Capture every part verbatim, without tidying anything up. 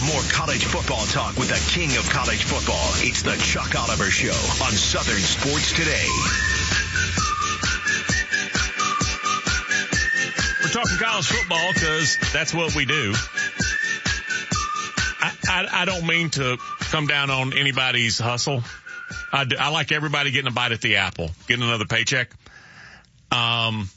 more college football talk with the king of college football. It's the Chuck Oliver Show on Southern Sports Today. We're talking college football because that's what we do. I, I, I don't mean to come down on anybody's hustle. I, do, I like everybody getting a bite at the apple, getting another paycheck. Um,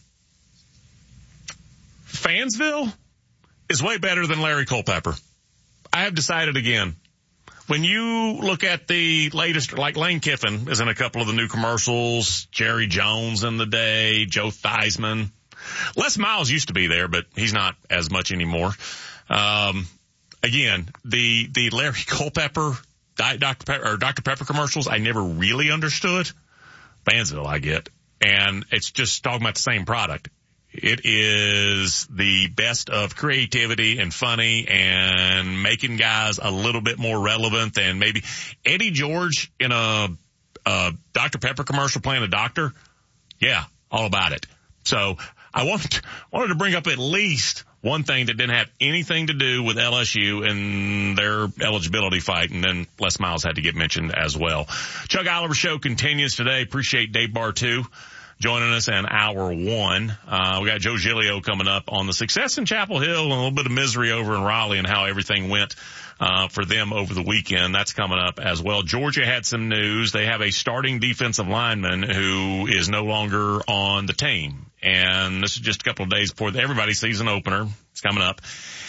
Fansville is way better than Larry Culpepper. I have decided again. When you look at the latest, like Lane Kiffin is in a couple of the new commercials, Jerry Jones in the day, Joe Theismann. Les Miles used to be there, but he's not as much anymore. Um, again, the, the Larry Culpepper, Doctor Pepper, or Doctor Pepper commercials, I never really understood. Fansville, I get. And it's just talking about the same product. It is the best of creativity and funny and making guys a little bit more relevant than maybe Eddie George in a, a Doctor Pepper commercial playing a doctor. Yeah, all about it. So I wanted, wanted to bring up at least one thing that didn't have anything to do with L S U and their eligibility fight, and then Les Miles had to get mentioned as well. Chuck Oliver Show continues today. Appreciate Dave Bartu joining us in hour one. Uh, we got Joe Giglio coming up on the success in Chapel Hill and a little bit of misery over in Raleigh and how everything went uh for them over the weekend. That's coming up as well. Georgia had some news. They have a starting defensive lineman who is no longer on the team. And this is just a couple of days before the, everybody's season opener. It's coming up.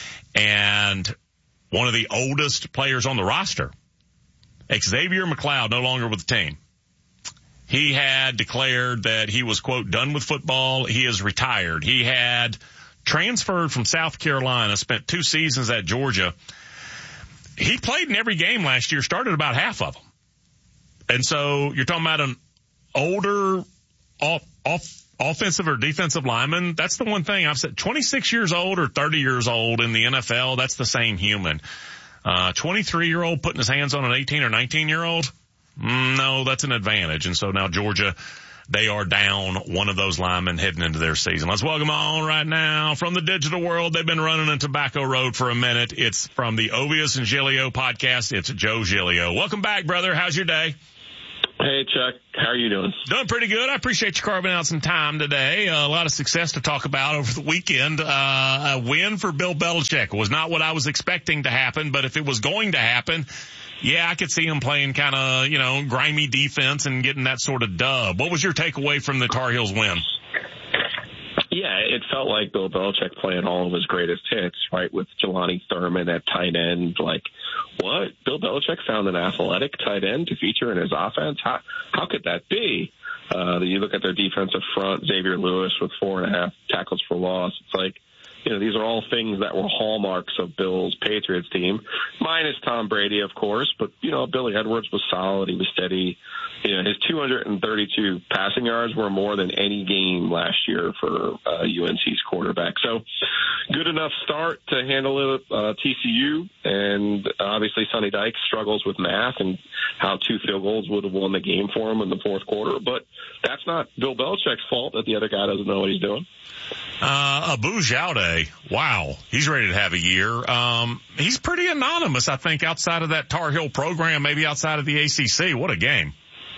And one of the oldest players on the roster, Xavier McLeod, no longer with the team. He had declared that he was, quote, done with football. He is retired. He had transferred from South Carolina, spent two seasons at Georgia. He played in every game last year, started about half of them. And so you're talking about an older off, off, offensive or defensive lineman. That's the one thing I've said. twenty-six years old or thirty years old in the N F L, that's the same human. Uh, twenty-three-year-old putting his hands on an eighteen or nineteen-year-old? No, that's an advantage. And so now Georgia, they are down one of those linemen heading into their season. Let's welcome on right now from the digital world. They've been running in Tobacco Road for a minute. It's from the Ovius and Giglio podcast. It's Joe Giglio. Welcome back, brother. How's your day? Hey, Chuck. How are you doing? Doing pretty good. I appreciate you carving out some time today. Uh, a lot of success to talk about over the weekend. Uh, a win for Bill Belichick was not what I was expecting to happen, but if it was going to happen, yeah, I could see him playing kind of, you know, grimy defense and getting that sort of dub. What was your takeaway from the Tar Heels win? Yeah, it felt like Bill Belichick playing all of his greatest hits, right, with Jelani Thurman at tight end. Like, what? Bill Belichick found an athletic tight end to feature in his offense? How how could that be? Uh, you look at their defensive front, Xavier Lewis with four and a half tackles for loss. It's like, you know, these are all things that were hallmarks of Bill's Patriots team, minus Tom Brady, of course. But, you know, Billy Edwards was solid. He was steady. You know, his two hundred thirty-two passing yards were more than any game last year for uh, U N C's quarterback. So good enough start to handle it, uh, T C U. And obviously Sonny Dykes struggles with math and how two field goals would have won the game for him in the fourth quarter. But that's not Bill Belichick's fault that the other guy doesn't know what he's doing. Uh, Abu Jaude, wow, he's ready to have a year. Um, he's pretty anonymous, I think, outside of that Tar Heel program, maybe outside of the A C C. What a game.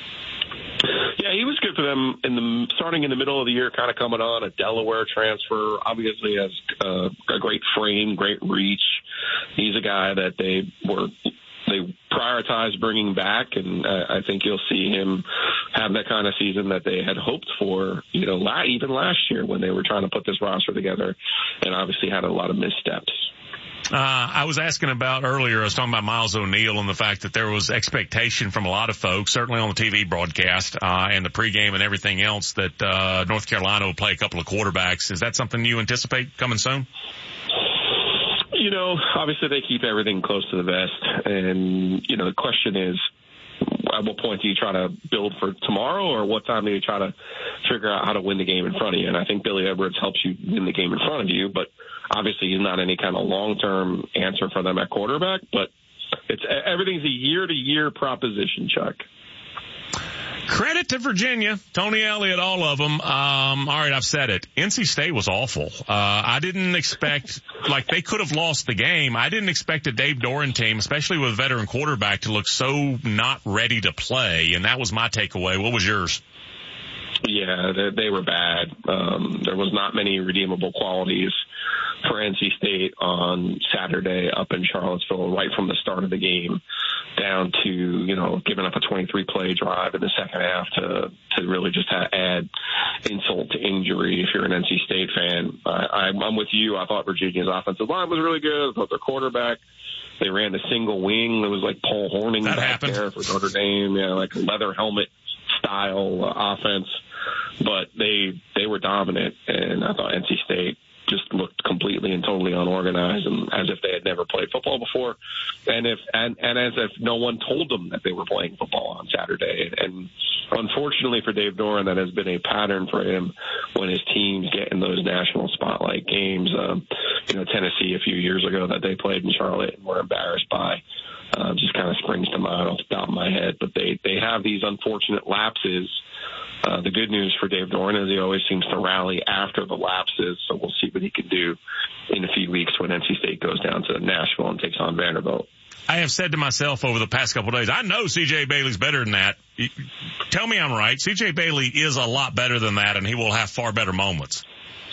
Yeah, he was good for them in the starting in the middle of the year, kind of coming on a Delaware transfer. Obviously has uh, a great frame, great reach. He's a guy that they were they prioritized bringing back, and uh, I think you'll see him have that kind of season that they had hoped for, you know, even last year when they were trying to put this roster together, and obviously had a lot of missteps. Uh, I was asking about earlier, I was talking about Miles O'Neill and the fact that there was expectation from a lot of folks, certainly on the T V broadcast, uh, and the pregame and everything else, that, uh, North Carolina will play a couple of quarterbacks. Is that something you anticipate coming soon? You know, obviously they keep everything close to the vest. And, you know, the question is, at what point do you try to build for tomorrow, or what time do you try to figure out how to win the game in front of you? And I think Billy Edwards helps you win the game in front of you, but obviously he's not any kind of long-term answer for them at quarterback. But it's everything's a year-to-year proposition, Chuck. Credit to Virginia, Tony Elliott, all of them. Um, all right, I've said it. N C State was awful. Uh, I didn't expect, like, they could have lost the game. I didn't expect a Dave Doeren team, especially with a veteran quarterback, to look so not ready to play. And that was my takeaway. What was yours? Yeah, they, they were bad. Um, there was not many redeemable qualities for N C State on Saturday up in Charlottesville, right from the start of the game down to, you know, giving up a twenty-three play drive in the second half to, to really just add insult to injury if you're an N C State fan. I, I'm with you. I thought Virginia's offensive line was really good. I thought their quarterback, they ran the single wing. It was like Paul Hornung that back happened. there for Notre Dame, yeah, like a leather helmet style uh, offense. But they they were dominant, and I thought N C State just looked completely and totally unorganized, and as if they had never played football before, and if and, and as if no one told them that they were playing football on Saturday. And unfortunately for Dave Doeren, that has been a pattern for him when his teams get in those national spotlight games. Um, you know, Tennessee a few years ago that they played in Charlotte and were embarrassed by. Uh, just kind of springs to mind off the top of my head, but they they have these unfortunate lapses. Uh, the good news for Dave Doeren is he always seems to rally after the lapses, so we'll see what he can do in a few weeks when N C State goes down to Nashville and takes on Vanderbilt. I have said to myself over the past couple of days, I know C J Bailey's better than that. Tell me I'm right. C J Bailey is a lot better than that, and he will have far better moments.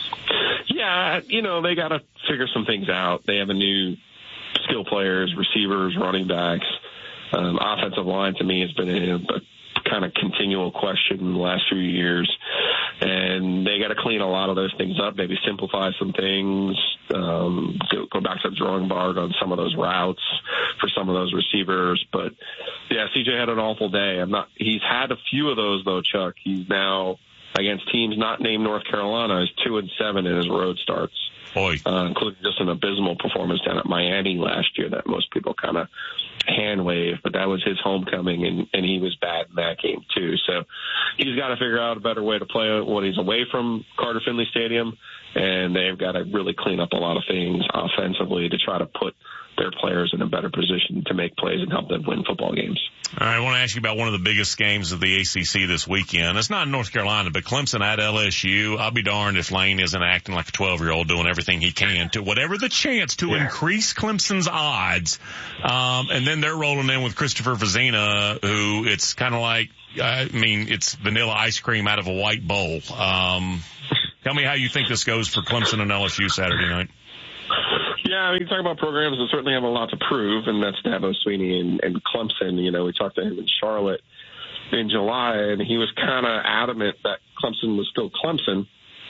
Yeah, you know, they got to figure some things out. They have a new skill players, receivers, running backs. Um, offensive line, to me, has been a, a kind of continual question in the last few years. And they got to clean a lot of those things up, maybe simplify some things, um, go, go back to the drawing board on some of those routes for some of those receivers. But, yeah, C J had an awful day. I'm not. He's had a few of those, though, Chuck. He's now, against teams not named North Carolina, is two and seven in his road starts. Uh, including just an abysmal performance down at Miami last year that most people kind of hand wave, but that was his homecoming, and, and he was bad in that game too. So he's got to figure out a better way to play when he's away from Carter Finley Stadium, and they've got to really clean up a lot of things offensively to try to put their players in a better position to make plays and help them win football games. All right, I want to ask you about one of the biggest games of the A C C this weekend. It's not in North Carolina, but Clemson at L S U. I'll be darned if Lane isn't acting like a twelve-year-old doing everything he can to whatever the chance to yeah. increase Clemson's odds. Um, and then they're rolling in with Christopher Vizina, who it's kind of like, I mean, it's vanilla ice cream out of a white bowl. Um, tell me how you think this goes for Clemson and L S U Saturday night. Yeah, I mean, you talk about programs that certainly have a lot to prove, and that's Dabo Swinney and, and Clemson. You know, we talked to him in Charlotte in July, and he was kind of adamant that Clemson was still Clemson.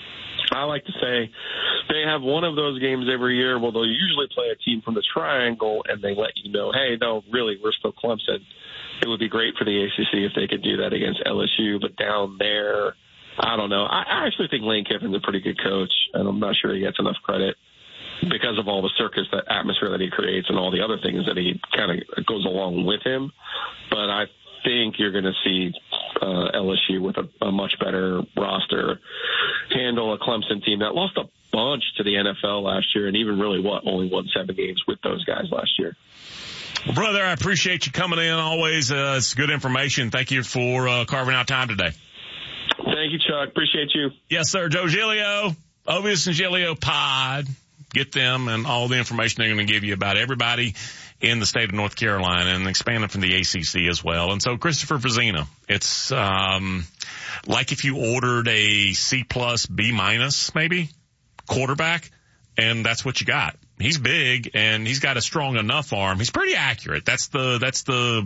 I like to say they have one of those games every year where they'll usually play a team from the triangle, and they let you know, hey, no, really, we're still Clemson. It would be great for the A C C if they could do that against L S U, but down there, I don't know. I, I actually think Lane Kiffin's a pretty good coach, and I'm not sure he gets enough credit because of all the circus, that atmosphere that he creates and all the other things that he kind of goes along with him. But I think you're going to see uh, L S U with a, a much better roster handle a Clemson team that lost a bunch to the N F L last year and even really, what, only won seven games with those guys last year. Well, brother, I appreciate you coming in. Always, uh, it's good information. Thank you for uh, carving out time today. Thank you, Chuck. Appreciate you. Yes, sir. Joe Giglio, Ovius and Giglio Pod. Get them and all the information they're going to give you about everybody in the state of North Carolina and expanding from the A C C as well. And so Christopher Vizina, it's um like if you ordered a C plus, B minus maybe quarterback, and that's what you got. He's big and he's got a strong enough arm. He's pretty accurate. That's the that's the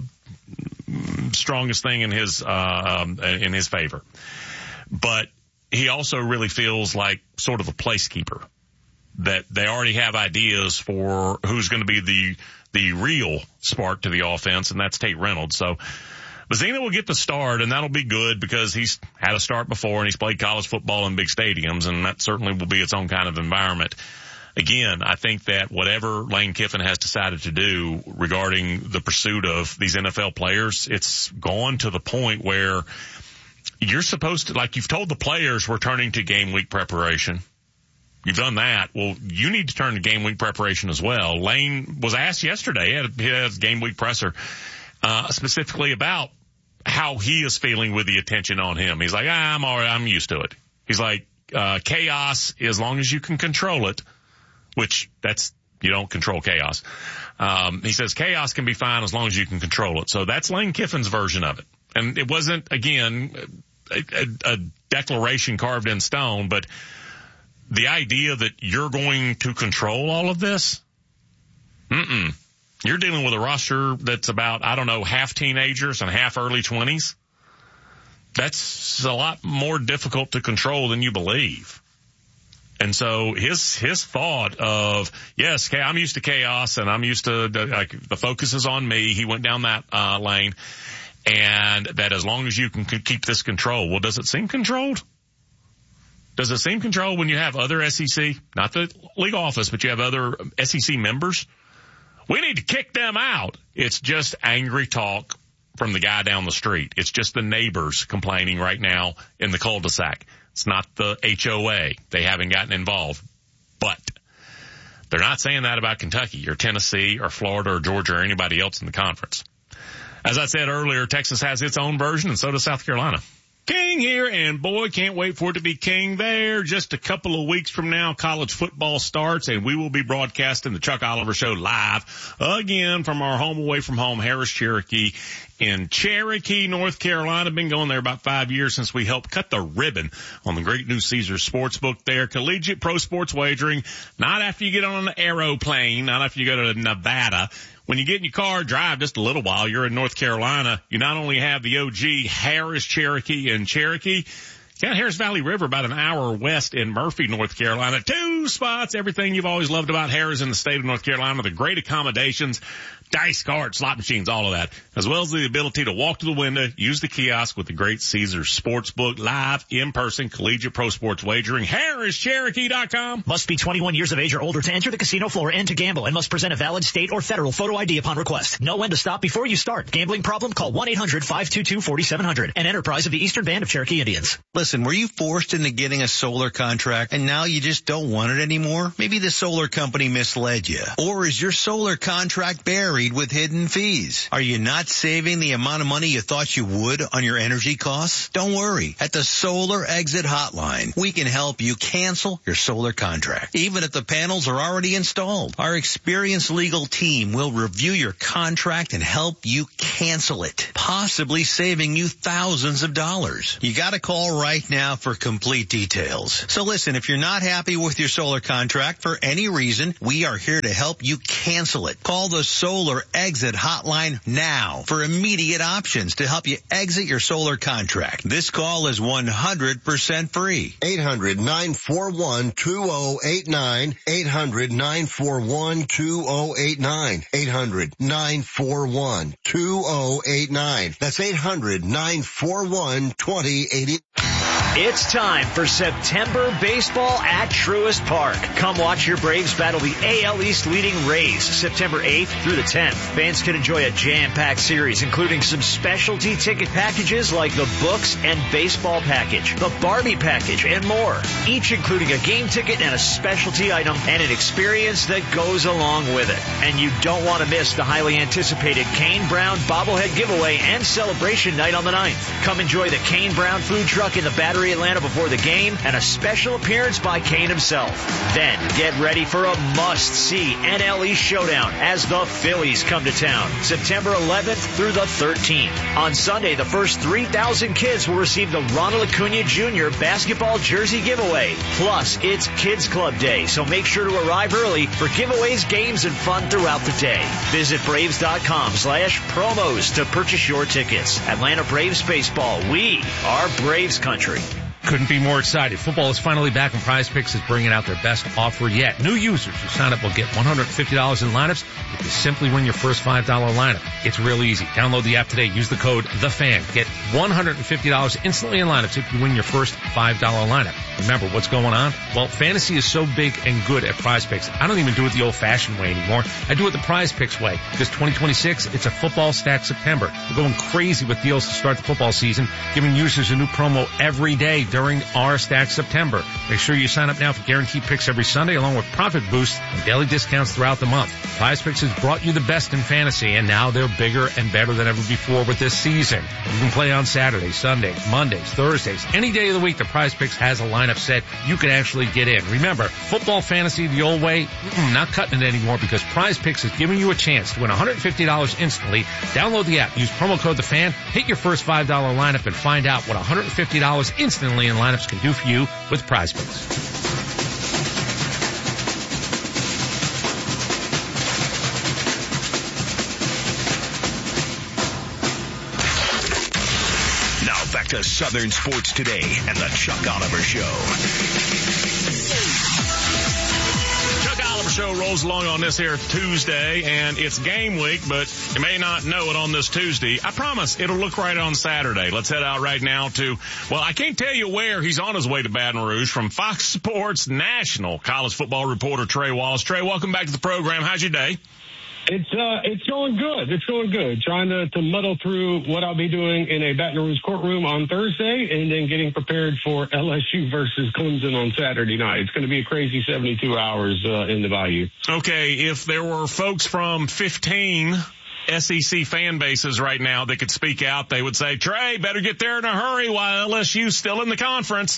the strongest thing in his uh in his favor. But he also really feels like sort of a placekeeper. That they already have ideas for who's going to be the the real spark to the offense, and that's Tate Reynolds. So Vizina will get the start, and that'll be good because he's had a start before, and he's played college football in big stadiums, and that certainly will be its own kind of environment. Again, I think that whatever Lane Kiffin has decided to do regarding the pursuit of these N F L players, it's gone to the point where you're supposed to, like you've told the players, we're turning to game week preparation. You've done that. Well, you need to turn to game week preparation as well. Lane was asked yesterday, he had, he had a game week presser, uh, specifically about how he is feeling with the attention on him. He's like, ah, I'm all right. I'm used to it. He's like, uh, chaos, as long as you can control it, which that's, you don't control chaos. Um, he says chaos can be fine as long as you can control it. So that's Lane Kiffin's version of it. And it wasn't, again, a, a, a declaration carved in stone, but the idea that you're going to control all of this, mm-mm. You're dealing with a roster that's about, I don't know, half teenagers and half early twenties. That's a lot more difficult to control than you believe. And so his, his thought of, yes, I'm used to chaos and I'm used to, like, the focus is on me. He went down that, uh, lane, and that as long as you can keep this control. Well, does it seem controlled? Does it seem controlled when you have other S E C, not the league office, but you have other S E C members? We need to kick them out. It's just angry talk from the guy down the street. It's just the neighbors complaining right now in the cul-de-sac. It's not the H O A. They haven't gotten involved. But they're not saying that about Kentucky or Tennessee or Florida or Georgia or anybody else in the conference. As I said earlier, Texas has its own version, and so does South Carolina. King here, and boy, can't wait for it to be king there. Just a couple of weeks from now, college football starts, and we will be broadcasting the Chuck Oliver Show live again from our home away from home, Harris Cherokee in Cherokee, North Carolina. Been going there about five years since we helped cut the ribbon on the great new Caesars Sportsbook there. Collegiate pro sports wagering, not after you get on an aeroplane, not after you go to Nevada. When you get in your car, drive just a little while, you're in North Carolina. You not only have the O G Harris Cherokee in Cherokee, you got Harris Valley River about an hour west in Murphy, North Carolina. Two spots, everything you've always loved about Harris in the state of North Carolina, the great accommodations, dice cards, slot machines, all of that, as well as the ability to walk to the window, use the kiosk with the great Caesars Sportsbook, live, in-person, collegiate pro sports wagering, harris cherokee dot com. Must be twenty-one years of age or older to enter the casino floor and to gamble, and must present a valid state or federal photo I D upon request. Know when to stop before you start. Gambling problem? Call one eight hundred five two two four seven zero zero. An enterprise of the Eastern Band of Cherokee Indians. Listen, were you forced into getting a solar contract and now you just don't want it anymore? Maybe the solar company misled you. Or is your solar contract buried with hidden fees? Are you not saving the amount of money you thought you would on your energy costs? Don't worry. At the Solar Exit Hotline, we can help you cancel your solar contract, even if the panels are already installed. Our experienced legal team will review your contract and help you cancel it, possibly saving you thousands of dollars. You got to call right now for complete details. So listen, if you're not happy with your solar contract for any reason, we are here to help you cancel it. Call the Solar Exit Hotline now for immediate options to help you exit your solar contract. This call is one hundred percent free. eight hundred nine four one two zero eight nine. eight hundred nine four one two zero eight nine. eight hundred nine four one two zero eight nine. That's eight hundred nine four one two zero eight nine. It's time for September baseball at Truist Park. Come watch your Braves battle the A L East leading Rays September eighth through the tenth. Fans can enjoy a jam-packed series, including some specialty ticket packages like the Books and Baseball Package, the Barbie Package, and more. Each including a game ticket and a specialty item and an experience that goes along with it. And you don't want to miss the highly anticipated Kane Brown bobblehead giveaway and celebration night on the ninth. Come enjoy the Kane Brown food truck in the Battery Atlanta before the game and a special appearance by Kane himself. Then get ready for a must-see N L East showdown as the Phillies come to town September eleventh through the thirteenth. On Sunday, the first three thousand kids will receive the Ronald Acuna Junior basketball jersey giveaway. Plus, it's Kids Club Day, so make sure to arrive early for giveaways, games, and fun throughout the day. Visit Braves.com slash promos to purchase your tickets. Atlanta Braves Baseball, we are Braves country. Couldn't be more excited. Football is finally back and Prize Picks is bringing out their best offer yet. New users who sign up will get one hundred fifty dollars in lineups if you simply win your first five dollars lineup. It's real easy. Download the app today. Use the code THEFAN. Get one hundred fifty dollars instantly in lineups if you win your first five dollars lineup. Remember, what's going on? Well, fantasy is so big and good at Prize Picks. I don't even do it the old-fashioned way anymore. I do it the Prize Picks way. Because twenty twenty-six, it's a football stat September. We're going crazy with deals to start the football season, giving users a new promo every day. during our Stack September. Make sure you sign up now for guaranteed picks every Sunday, along with profit boosts and daily discounts throughout the month. PrizePicks has brought you the best in fantasy, and now they're bigger and better than ever before with this season. You can play on Saturdays, Sundays, Mondays, Thursdays, any day of the week. The PrizePicks has a lineup set you can actually get in. Remember, football fantasy the old way, not cutting it anymore, because PrizePicks is giving you a chance to win one hundred fifty dollars instantly. Download the app, use promo code TheFan, hit your first five dollar lineup, and find out what one hundred fifty dollars instantly in lineups can do for you with PrizePicks. Back to Southern Sports Today and the Chuck Oliver Show. Chuck Oliver Show rolls along on this here Tuesday, and it's game week, but you may not know it on this Tuesday. I promise it'll look right on Saturday. Let's head out right now to, well, I can't tell you where. He's on his way to Baton Rouge from Fox Sports National college football reporter Trey Wallace. Trey, welcome back to the program. How's your day? It's uh, it's going good. It's going good. Trying to, to muddle through what I'll be doing in a Baton Rouge courtroom on Thursday, and then getting prepared for L S U versus Clemson on Saturday night. It's going to be a crazy seventy-two hours uh, in the Bayou. Okay, if there were folks from fifteen S E C fan bases right now that could speak out, they would say, Trey, better get there in a hurry while L S U's still in the conference.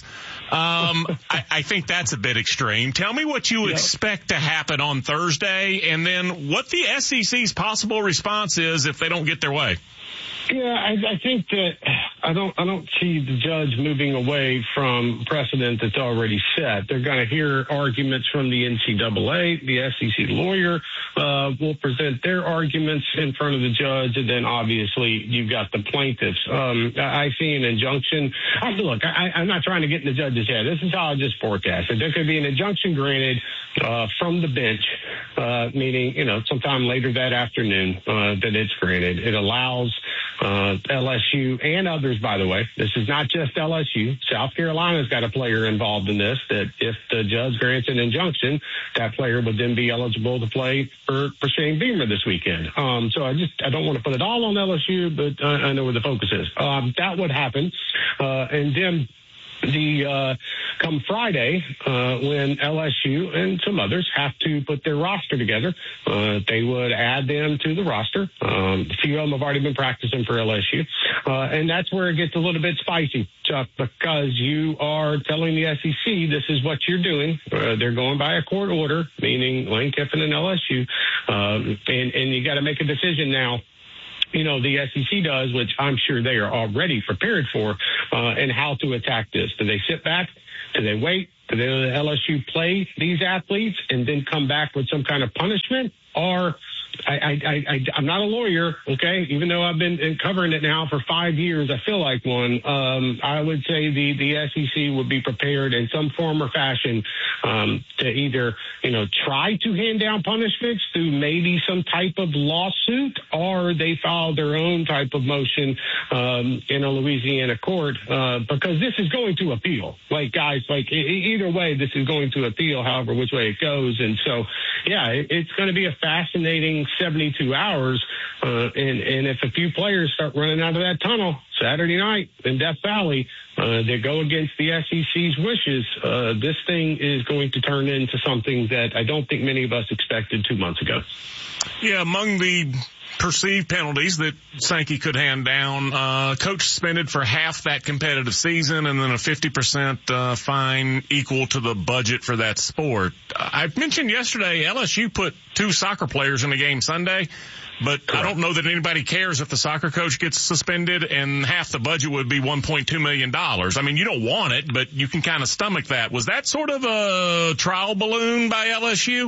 Um, I, I think that's a bit extreme. Tell me what you yep. expect to happen on Thursday, and then what the S E C's possible response is if they don't get their way. Yeah, I, I think that I don't I don't see the judge moving away from precedent that's already set. They're going to hear arguments from the N C double A. The S E C lawyer uh, will present their arguments in front of the judge, and then obviously you've got the plaintiffs. Um, I, I see an injunction. I, look, I, I'm not trying to get in the judge's head. This is how I just forecast it. There could be an injunction granted uh, from the bench, uh, meaning, you know, sometime later that afternoon uh, that it's granted. It allows Uh, L S U and others, by the way. This is not just L S U. South Carolina's got a player involved in this, that if the judge grants an injunction, that player would then be eligible to play for, for Shane Beamer this weekend. Um, so I just, I don't want to put it all on L S U, but I, I know where the focus is. Um, that would happen. Uh, and then The uh, come Friday, uh, when L S U and some others have to put their roster together, uh, they would add them to the roster. Um, a few of them have already been practicing for L S U, uh, and that's where it gets a little bit spicy, Chuck, because you are telling the S E C this is what you're doing. Uh, they're going by a court order, meaning Lane Kiffin and L S U, um, and and you got to make a decision now. You know, the S E C does, which I'm sure they are already prepared for, uh, and how to attack this. Do they sit back? Do they wait? Do they let L S U play these athletes and then come back with some kind of punishment? Or I, I, I, I'm not a lawyer, okay? Even though I've been covering it now for five years, I feel like one. Um, I would say the, the S E C would be prepared in some form or fashion um, to either, you know, try to hand down punishments through maybe some type of lawsuit, or they file their own type of motion um, in a Louisiana court, uh, because this is going to appeal. Like, guys, like e- either way, this is going to appeal, however, which way it goes. And so, yeah, it, it's going to be a fascinating seventy-two hours. Uh, and, and if a few players start running out of that tunnel Saturday night in Death Valley, uh, they go against the S E C's wishes, uh, this thing is going to turn into something that I don't think many of us expected two months ago. Yeah, among the perceived penalties that Sankey could hand down, uh, coach suspended for half that competitive season, and then a fifty percent uh, fine equal to the budget for that sport. I mentioned yesterday L S U put two soccer players in the game Sunday, but Correct. I don't know that anybody cares if the soccer coach gets suspended, and half the budget would be one point two million dollars. I mean, you don't want it, but you can kind of stomach that. Was that sort of a trial balloon by L S U?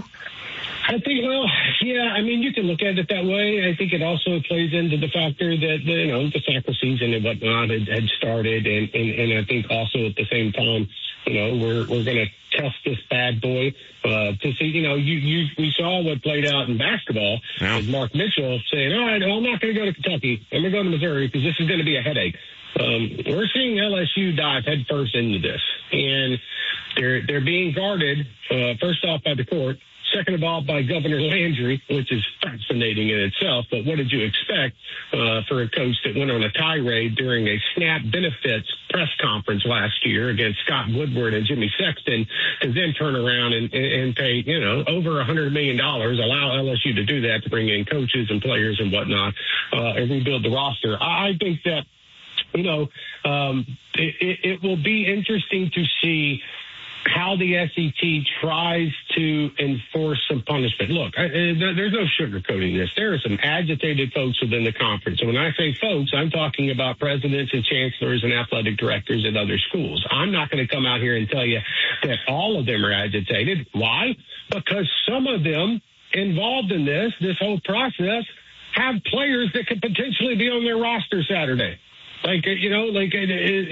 I think, well, yeah, I mean, you can look at it that way. I think it also plays into the factor that, you know, the soccer season and whatnot had, had started. And, and, and I think also at the same time, you know, we're, we're going to test this bad boy, uh, to see, you know, you, you, we saw what played out in basketball yeah. with Mark Mitchell saying, all right, well, I'm not going to go to Kentucky. I'm going to go to Missouri because this is going to be a headache. Um, we're seeing L S U dive headfirst into this, and they're, they're being guarded, uh, first off by the court. second of all, by Governor Landry, which is fascinating in itself. But what did you expect uh, for a coach that went on a tirade during a SNAP benefits press conference last year against Scott Woodward and Jimmy Sexton to then turn around and, and pay, you know, over one hundred million dollars, allow L S U to do that, to bring in coaches and players and whatnot, uh, and rebuild the roster. I think that, you know, um, it, it, it will be interesting to see how the S E C tries to enforce some punishment. Look, I, there's no sugarcoating this. There are some agitated folks within the conference. And when I say folks, I'm talking about presidents and chancellors and athletic directors at other schools. I'm not going to come out here and tell you that all of them are agitated. Why? Because some of them involved in this, this whole process, have players that could potentially be on their roster Saturday. Like, you know, like is,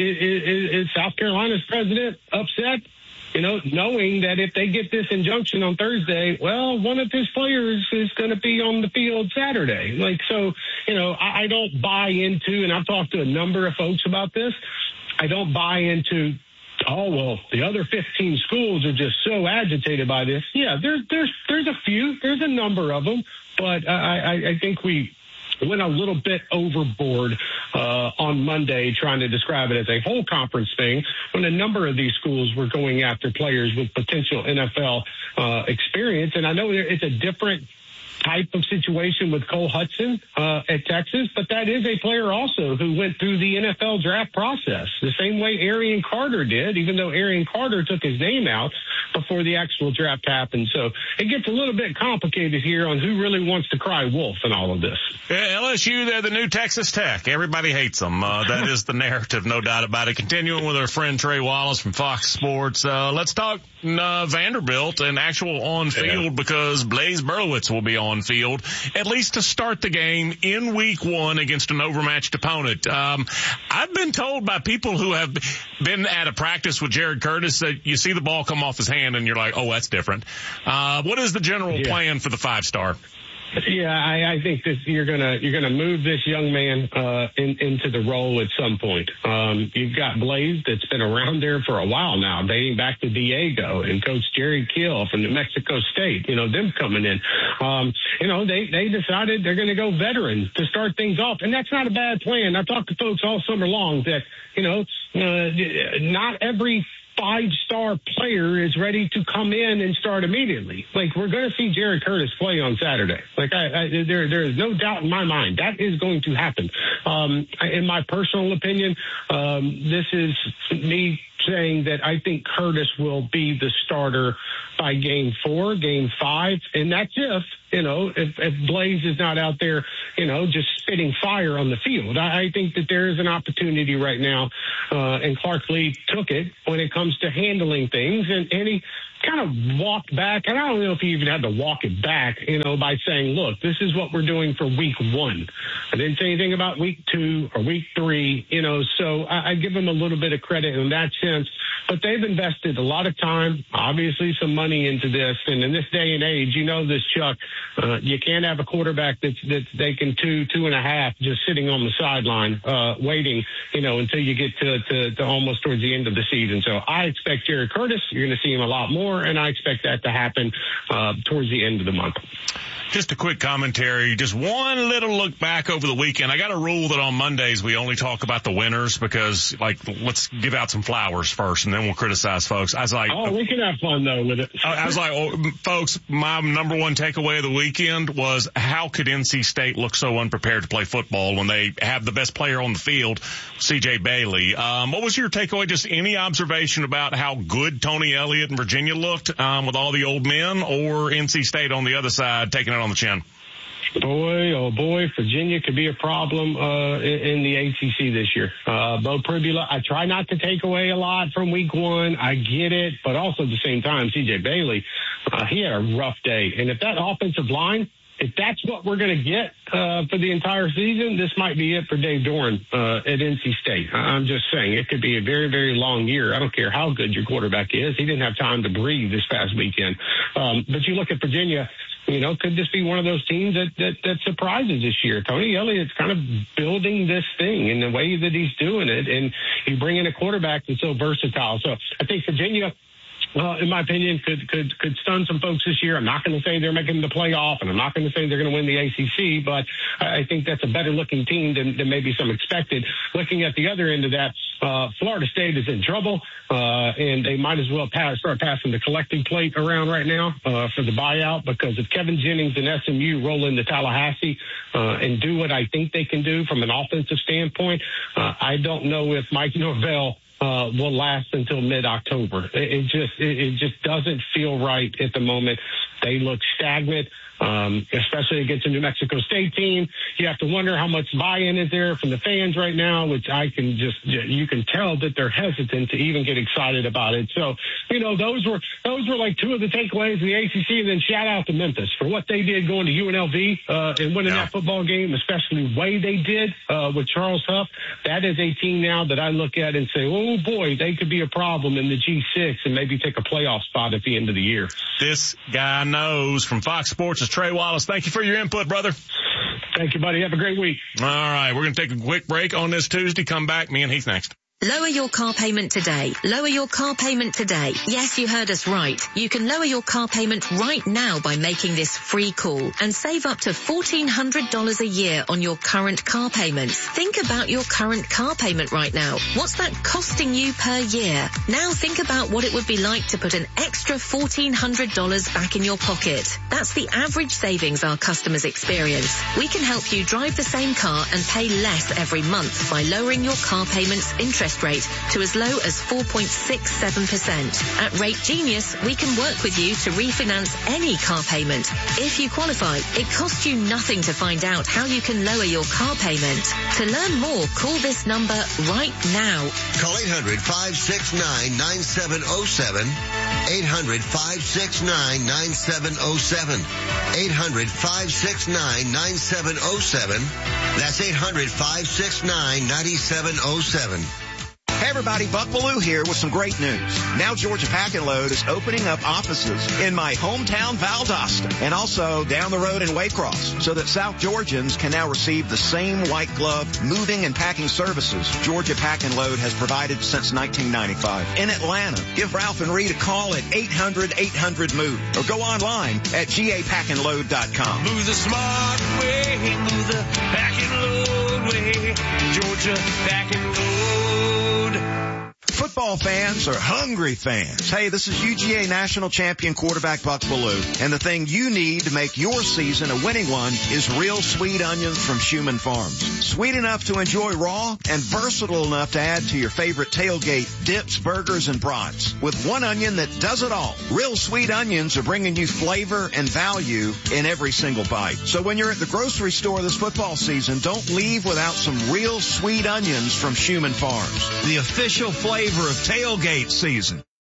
is, is South Carolina's president upset? You know, knowing that if they get this injunction on Thursday, well, one of his players is going to be on the field Saturday. Like, so, you know, I, I don't buy into, and I've talked to a number of folks about this, I don't buy into, oh, well, the other fifteen schools are just so agitated by this. Yeah, there's, there's, there's a few, there's a number of them, but I, I, I think we went a little bit overboard uh, on Monday trying to describe it as a whole conference thing when a number of these schools were going after players with potential N F L uh, experience. And I know it's a different type of situation with Cole Hudson uh, at Texas, but that is a player also who went through the N F L draft process the same way Arian Carter did, even though Arian Carter took his name out before the actual draft happened. So it gets a little bit complicated here on who really wants to cry wolf in all of this. Yeah, L S U, they're the new Texas Tech. Everybody hates them. Uh, that is the narrative, no doubt about it. Continuing with our friend Trey Wallace from Fox Sports, uh, let's talk uh, Vanderbilt and actual on-field yeah. because Blaze Berlowitz will be on field, at least to start the game in week one against an overmatched opponent. Um, I've been told by people who have been at a practice with Jared Curtis that you see the ball come off his hand and you're like, oh, that's different. Uh, what is the general yeah. plan for the five-star? Yeah, I, I think that you're gonna you're gonna move this young man uh, in, into the role at some point. Um, you've got Blaze that's been around there for a while now, dating back to Diego and Coach Jerry Kill from New Mexico State. You know, them coming in. Um, you know, they they decided they're going to go veteran to start things off, and that's not a bad plan. I've talked to folks all summer long that you know uh, not every five-star player is ready to come in and start immediately. Like, we're going to see Jared Curtis play on Saturday. Like, I, I, there, there is no doubt in my mind that is going to happen. Um, in my personal opinion, um, this is me saying that I think Curtis will be the starter by game four, game five, and that's if, you know, if, if Blaze is not out there, you know, just spitting fire on the field. I, I think that there is an opportunity right now, uh, and Clark Lee took it when it comes to handling things, and, and he kind of walked back, and I don't know if he even had to walk it back, you know, by saying, look, this is what we're doing for week one. I didn't say anything about week two or week three, you know, so I, I give him a little bit of credit in that sense. But they've invested a lot of time, obviously some money into this. And in this day and age, you know this, Chuck, uh, you can't have a quarterback that's, that's taking two, two and a half just sitting on the sideline, uh, waiting, you know, until you get to, to, to almost towards the end of the season. So I expect Jared Curtis, you're going to see him a lot more, and I expect that to happen uh, towards the end of the month. Just a quick commentary, just one little look back over the weekend. I got a rule that on Mondays we only talk about the winners because, like, let's give out some flowers first and then we'll criticize folks. I was like, oh, we can have fun though with it. I was like, oh, folks, my number one takeaway of the weekend was how could N C State look so unprepared to play football when they have the best player on the field, C J Bailey? Um, what was your takeaway? Just any observation about how good Tony Elliott and Virginia looked um, with all the old men, or N C State on the other side taking it on the chin? Boy, oh boy, Virginia could be a problem uh, in, in the A C C this year. Uh, Bo Pribula, I try not to take away a lot from week one. I get it, but also at the same time, C J Bailey, uh, he had a rough day. And if that offensive line, if that's what we're going to get uh, for the entire season, this might be it for Dave Doran uh, at N C State. I'm just saying it could be a very, very long year. I don't care how good your quarterback is. He didn't have time to breathe this past weekend. Um, but you look at Virginia, you know, could this be one of those teams that, that, that surprises this year? Tony Elliott's kind of building this thing in the way that he's doing it, and you bring in a quarterback that's so versatile. So I think Virginia uh, in my opinion, could could could stun some folks this year. I'm not going to say they're making the playoff, and I'm not going to say they're going to win the A C C, but I think that's a better-looking team than, than maybe some expected. Looking at the other end of that, uh, Florida State is in trouble, uh, and they might as well pass, start passing the collecting plate around right now uh, for the buyout, because if Kevin Jennings and S M U roll into Tallahassee uh, and do what I think they can do from an offensive standpoint, uh, I don't know if Mike Norvell Uh, will last until mid-October. It, it just it, it just doesn't feel right at the moment. They look stagnant, um, especially against a New Mexico State team. You have to wonder how much buy-in is there from the fans right now, which I can just you can tell that they're hesitant to even get excited about it. So, you know, those were those were like two of the takeaways in the A C C. And then shout out to Memphis for what they did going to U N L V uh, and winning yeah. that football game, especially the way they did uh, with Charles Huff. That is a team now that I look at and say, oh boy, they could be a problem in the G six and maybe take a playoff spot at the end of the year. This guy knows. From Fox Sports is Trey Wallace. Thank you for your input, brother. Thank you, buddy. Have a great week. All right, we're going to take a quick break on this Tuesday. Come back. Me and Heath next. Lower your car payment today. Lower your car payment today. Yes, you heard us right. You can lower your car payment right now by making this free call and save up to fourteen hundred dollars a year on your current car payments. Think about your current car payment right now. What's that costing you per year? Now think about what it would be like to put an extra fourteen hundred dollars back in your pocket. That's the average savings our customers experience. We can help you drive the same car and pay less every month by lowering your car payment's interest rate to as low as four point six seven percent. At Rate Genius, we can work with you to refinance any car payment. If you qualify, it costs you nothing to find out how you can lower your car payment. To learn more, call this number right now. Call eight hundred, five six nine, nine seven zero seven. eight hundred, five six nine, nine seven zero seven. eight hundred, five six nine, nine seven zero seven. That's eight hundred, five six nine, nine seven zero seven. Hey everybody, Buck Bellew here with some great news. Now Georgia Pack and Load is opening up offices in my hometown Valdosta and also down the road in Waycross so that South Georgians can now receive the same white glove moving and packing services Georgia Pack and Load has provided since nineteen ninety-five. In Atlanta, give Ralph and Reed a call at eight hundred, eight hundred, move or go online at G A pack and load dot com. Move the smart way, move the Pack and Load way, Georgia Pack and Load. Football fans are hungry fans. Hey, this is U G A national champion quarterback Buck Bellew, and the thing you need to make your season a winning one is real sweet onions from Schumann Farms. Sweet enough to enjoy raw and versatile enough to add to your favorite tailgate dips, burgers, and brats. With one onion that does it all. Real sweet onions are bringing you flavor and value in every single bite. So when you're at the grocery store this football season, don't leave without some real sweet onions from Schumann Farms. The official flavor of tailgate season.